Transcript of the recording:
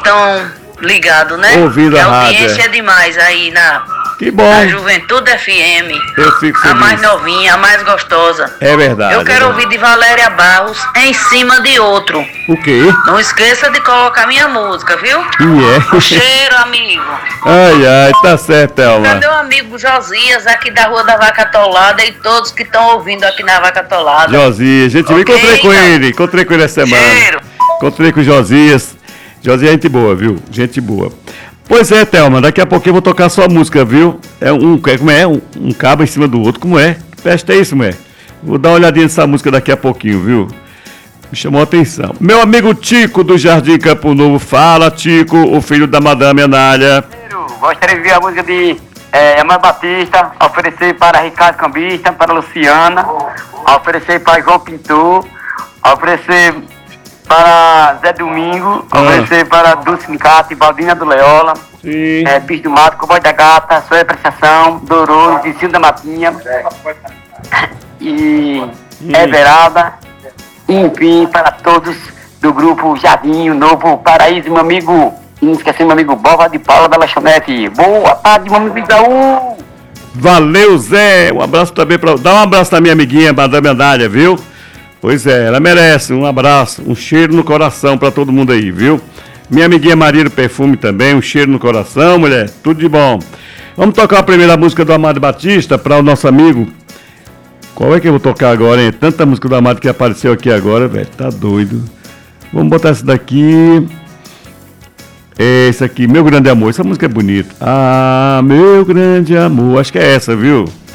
estão ligados, né? Ouvindo a rádio, audiência é demais aí Que bom. na Juventude FM. Eu fico A feliz. mais novinha, a mais gostosa. É verdade. Eu quero ouvir de Valéria Barros Em Cima de Outro. O quê? Não esqueça de colocar minha música, viu? E O é? cheiro, amigo. Ai, tá certo, Thelma. Cadê o amigo Josias aqui da Rua da Vaca Atolada e todos que estão ouvindo aqui na Vaca Atolada? Josias, gente, Ok, encontrei com então. ele. Encontrei com ele essa semana. Cheiro. Encontrei com o Josias. Josias é gente boa, viu? Gente boa. Pois é, Thelma, daqui a pouquinho eu vou tocar sua música, viu? Como é? Um cabo em cima do outro, como é? Que festa é isso, mulher? Vou dar uma olhadinha nessa música daqui a pouquinho, viu? Me chamou a atenção. Meu amigo Tico do Jardim Campo Novo, fala, Tico, o filho da Madame Anália. Gostaria de ouvir a música de Amar Batista, oferecer para Ricardo Cambista, para Luciana, oferecer para João Pintor, oferecer para Zé Domingo, oferecer para Dulce Nicate, Valdina do Leola, Sim. Bicho do Mato, Cowboy da Gata, Sua Apreciação, Dourou, Vicinho da Matinha e Everalda, e, enfim, para todos do grupo Jardim, o Novo Paraíso, meu amigo, não esqueci meu amigo Bova de Paula da Lanchonete. Boa tarde, meu amigo Isaú! Valeu, Zé. Um abraço também para. Dá um abraço pra minha amiguinha, Madame Anália, viu? Pois é, ela merece um abraço, um cheiro no coração pra todo mundo aí, viu? Minha amiguinha Maria do Perfume também, um cheiro no coração, mulher, tudo de bom. Vamos tocar a primeira música do Amado Batista para o nosso amigo. Qual é que eu vou tocar agora, hein? Tanta música do Amado que apareceu aqui agora, velho, tá doido. Vamos botar essa daqui. Esse aqui, Meu Grande Amor, essa música é bonita. Ah, meu grande amor, acho que é essa, viu?